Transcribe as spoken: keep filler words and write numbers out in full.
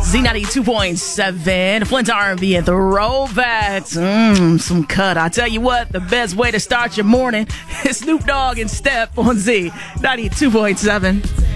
Z ninety-two point seven, Flint R and B and throwbacks. Mmm, some cut. I tell you what, the best way to start your morning is Snoop Dogg and Step on Z ninety-two point seven.